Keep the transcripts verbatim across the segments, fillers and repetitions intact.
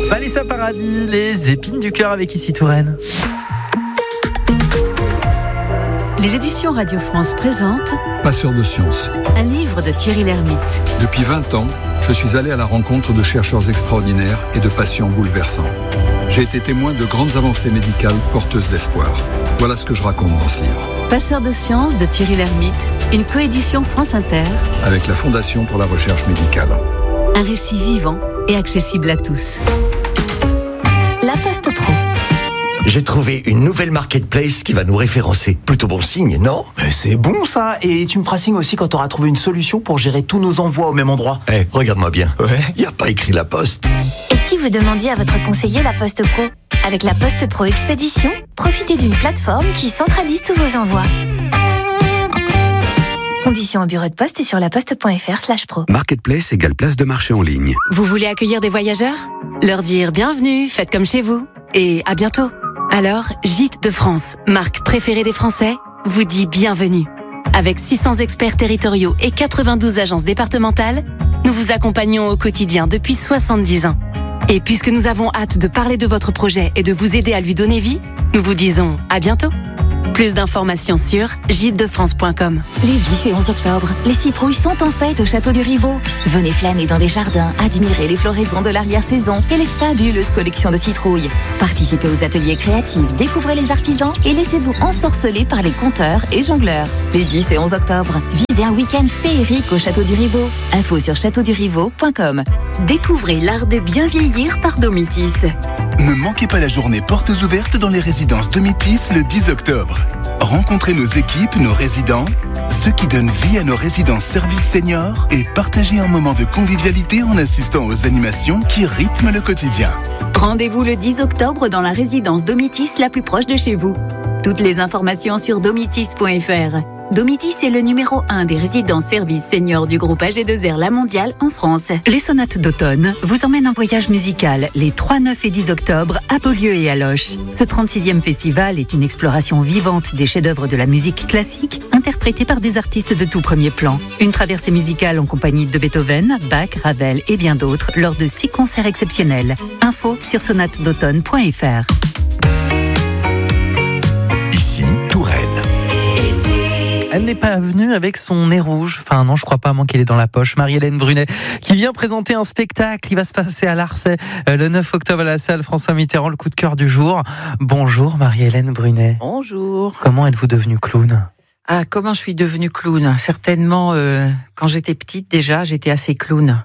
Vanessa Paradis, les épines du cœur avec Ici Touraine. Les éditions Radio France présentent Passeur de science. Un livre de Thierry Lhermitte. Depuis vingt ans, je suis allé à la rencontre de chercheurs extraordinaires et de patients bouleversants. J'ai été témoin de grandes avancées médicales porteuses d'espoir. Voilà ce que je raconte dans ce livre. Passeur de science de Thierry Lhermitte, une coédition France Inter. Avec la Fondation pour la recherche médicale. Un récit vivant et accessible à tous. La Poste Pro. J'ai trouvé une nouvelle marketplace qui va nous référencer. Plutôt bon signe, non ? Mais c'est bon ça. Et tu me feras signe aussi quand tu auras trouvé une solution pour gérer tous nos envois au même endroit. Eh, hey, regarde-moi bien. Ouais. Il n'y a pas écrit La Poste. Et si vous demandiez à votre conseiller La Poste Pro ? Avec La Poste Pro Expédition, profitez d'une plateforme qui centralise tous vos envois. Conditions au bureau de poste et sur laposte.fr slash pro. Marketplace égale place de marché en ligne. Vous voulez accueillir des voyageurs ? Leur dire bienvenue, faites comme chez vous. Et à bientôt. Alors, Gîtes de France, marque préférée des Français, vous dit bienvenue. Avec six cents experts territoriaux et quatre-vingt-douze agences départementales, nous vous accompagnons au quotidien depuis soixante-dix ans. Et puisque nous avons hâte de parler de votre projet et de vous aider à lui donner vie, nous vous disons à bientôt. Plus d'informations sur gîtes de france point com. Les dix et onze octobre, les citrouilles sont en fête au Château du Rivaux. Venez flâner dans les jardins, admirer les floraisons de l'arrière-saison et les fabuleuses collections de citrouilles. Participez aux ateliers créatifs, découvrez les artisans et laissez-vous ensorceler par les conteurs et jongleurs. Les dix et onze octobre, vivez un week-end féerique au Château du Rivaux. Info sur château du rivaux point com. Découvrez l'art de bien vieillir par Domitis. Ne manquez pas la journée portes ouvertes dans les résidences Domitis le dix octobre. Rencontrez nos équipes, nos résidents, ceux qui donnent vie à nos résidences services seniors et partagez un moment de convivialité en assistant aux animations qui rythment le quotidien. Rendez-vous le dix octobre dans la résidence Domitis la plus proche de chez vous. Toutes les informations sur domitis point f r. Domitis est le numéro un des résidences services seniors du groupe A G deux R La Mondiale en France. Les sonates d'automne vous emmènent en voyage musical les trois, neuf et dix octobre à Beaulieu et à Loches. Ce trente-sixième festival est une exploration vivante des chefs-d'œuvre de la musique classique interprétés par des artistes de tout premier plan. Une traversée musicale en compagnie de Beethoven, Bach, Ravel et bien d'autres lors de six concerts exceptionnels. Info sur sonates d'automne point f r. Ici, Touraine. Elle n'est pas venue avec son nez rouge. Enfin non, je crois pas, à moins qu'elle est dans la poche. Marie-Hélène Brunet, qui vient présenter un spectacle. Il va se passer à Larçay le neuf octobre à la salle François Mitterrand, le coup de cœur du jour. Bonjour Marie-Hélène Brunet. Bonjour. Comment êtes-vous devenue clown ? Ah, comment je suis devenue clown ? Certainement, euh, quand j'étais petite déjà, j'étais assez clown.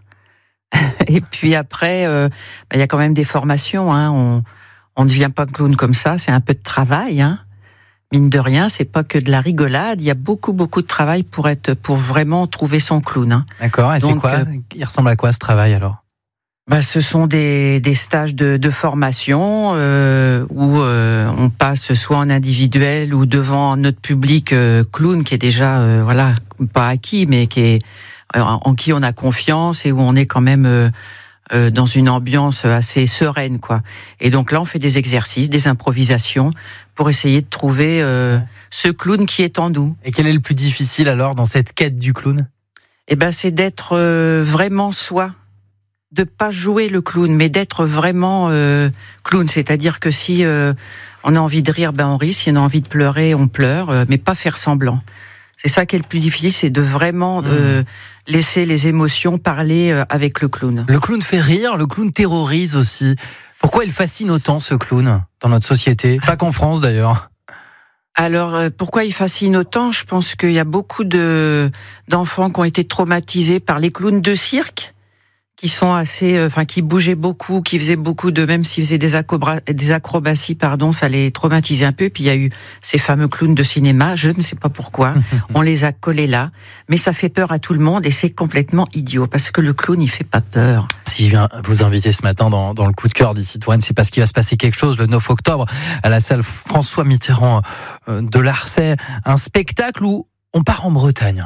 Et puis après, euh, bah, y a quand même des formations. Hein. On on ne devient pas clown comme ça. C'est un peu de travail. Hein. Mine de rien, c'est pas que de la rigolade. Il y a beaucoup, beaucoup de travail pour être, pour vraiment trouver son clown. Hein. D'accord. Et c'est quoi ? euh, Il ressemble à quoi ce travail alors ? Bah, ce sont des, des stages de, de formation euh, où euh, on passe soit en individuel ou devant notre public euh, clown qui est déjà, euh, voilà, pas acquis, mais qui est en, en qui on a confiance et où on est quand même euh, euh, dans une ambiance assez sereine, quoi. Et donc là, on fait des exercices, des improvisations pour essayer de trouver euh, ce clown qui est en nous. Et quel est le plus difficile alors dans cette quête du clown ? Eh ben, c'est d'être euh, vraiment soi, de pas jouer le clown, mais d'être vraiment euh, clown. C'est-à-dire que si euh, on a envie de rire, ben on rit. Si on a envie de pleurer, on pleure, euh, mais pas faire semblant. C'est ça qui est le plus difficile, c'est de vraiment euh, mmh. laisser les émotions parler euh, avec le clown. Le clown fait rire, le clown terrorise aussi. Pourquoi il fascine autant ce clown dans notre société ? Pas qu'en France d'ailleurs. Alors, euh, pourquoi il fascine autant ? Je pense qu'il y a beaucoup de d'enfants qui ont été traumatisés par les clowns de cirque, qui sont assez, euh, enfin, qui bougeaient beaucoup, qui faisaient beaucoup de, même s'ils faisaient des, acrobra- des acrobaties, pardon, ça les traumatisait un peu. Puis il y a eu ces fameux clowns de cinéma, je ne sais pas pourquoi, on les a collés là, mais ça fait peur à tout le monde et c'est complètement idiot parce que le clown il fait pas peur. Si je viens vous inviter ce matin dans, dans le coup de cœur d'Ici Touraine, c'est parce qu'il va se passer quelque chose le neuf octobre à la salle François Mitterrand de Larçay, un spectacle où on part en Bretagne.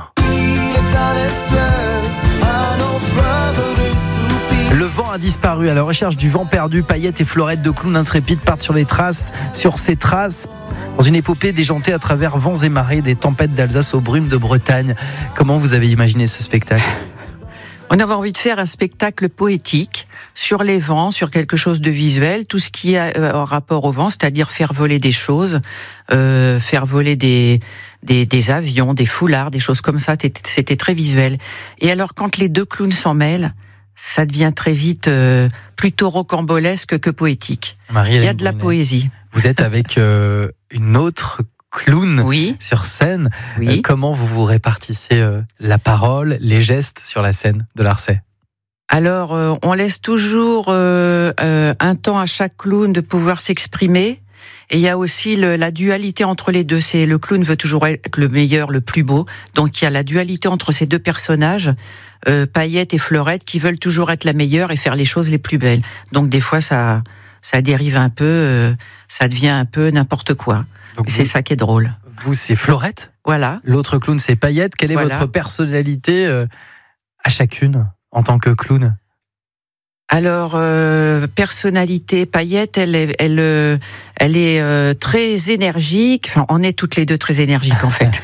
Le vent a disparu. À la recherche du vent perdu, paillettes et florettes de clowns intrépides partent sur les traces, sur ces traces, dans une épopée déjantée à travers vents et marées, des tempêtes d'Alsace aux brumes de Bretagne. Comment vous avez imaginé ce spectacle ? On avait envie de faire un spectacle poétique sur les vents, sur quelque chose de visuel, tout ce qui a euh, rapport au vent, c'est-à-dire faire voler des choses, euh, faire voler des, des, des avions, des foulards, des choses comme ça. C'était, c'était très visuel. Et alors, quand les deux clowns s'en mêlent, ça devient très vite euh, plutôt rocambolesque que poétique. Marie-Hélène Il y a de la Brunet, poésie. Vous êtes avec euh, une autre clown oui. sur scène. Oui. Euh, comment vous vous répartissez euh, la parole, les gestes sur la scène de l'Arcet ? Alors, euh, on laisse toujours euh, euh, un temps à chaque clown de pouvoir s'exprimer. Et il y a aussi le, la dualité entre les deux. C'est le clown veut toujours être le meilleur, le plus beau. Donc, il y a la dualité entre ces deux personnages, euh, Paillette et Fleurette, qui veulent toujours être la meilleure et faire les choses les plus belles. Donc, des fois, ça, ça dérive un peu, euh, ça devient un peu n'importe quoi. Donc c'est vous, ça qui est drôle. Vous, c'est Fleurette. Voilà. L'autre clown, c'est Paillette. Quelle est voilà. votre personnalité euh, à chacune en tant que clown ? Alors, euh, personnalité, Paillette, elle est, elle, euh, elle est euh, très énergique. Enfin, on est toutes les deux très énergiques, en fait.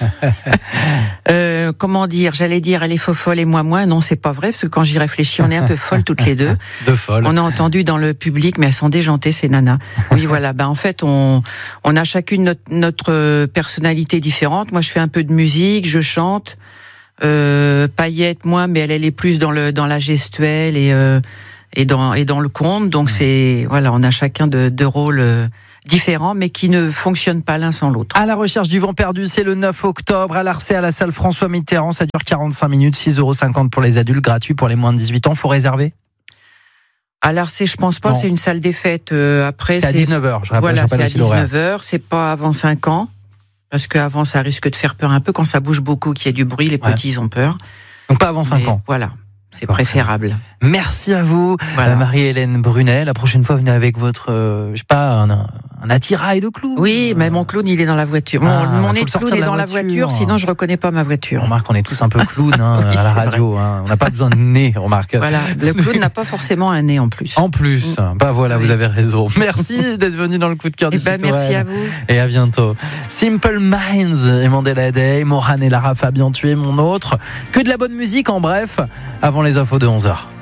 euh, comment dire ? J'allais dire, elle est fofolle et moi moins. Non, c'est pas vrai, parce que quand j'y réfléchis, on est un peu folles toutes les deux. De folles. On a entendu dans le public, mais elles sont déjantées, ces nanas. Oui, voilà. Ben, en fait, on, on a chacune notre, notre personnalité différente. Moi, je fais un peu de musique, je chante. Euh, Paillette, moi, mais elle, elle est plus dans le, dans la gestuelle et, euh, et dans et dans le conte, donc c'est voilà, on a chacun de, de rôles euh, différents, mais qui ne fonctionnent pas l'un sans l'autre. À la recherche du vent perdu, c'est le neuf octobre à l'Arcet, à la salle François Mitterrand. Ça dure quarante-cinq minutes, six euros cinquante pour les adultes, gratuit pour les moins de dix-huit ans. Faut réserver. À l'Arcet, je pense pas. Non. C'est une salle des fêtes. Euh, après, c'est à dix-neuf heures. Je rappelle, voilà, je rappelle c'est à dix-neuf heures. C'est pas avant cinq ans, parce qu'avant ça risque de faire peur un peu quand ça bouge beaucoup, qu'il y ait du bruit. Les petits ouais. ils ont peur. Donc pas avant cinq ans. Voilà. C'est préférable. Merci à vous, voilà. Marie-Hélène Brunet. La prochaine fois, venez avec votre, euh, je sais pas, un, un attirail de clown. Oui, mais mon clown, il est dans la voiture. Ah, mon mon nez de clown est dans la voiture, sinon je reconnais pas ma voiture. On remarque qu'on est tous un peu clown hein, oui, à la radio. Hein. On n'a pas besoin de nez, on remarque. Voilà, le clown n'a pas forcément un nez en plus. En plus, mmh. bah voilà, oui. Vous avez raison. Merci d'être venu dans le coup de cœur du eh ben, Citoyen. Merci à vous. Et à bientôt. Simple Minds et Mandela Day, Moran et Lara Fabian, tu es mon autre. Que de la bonne musique en bref, avant les infos de onze heures.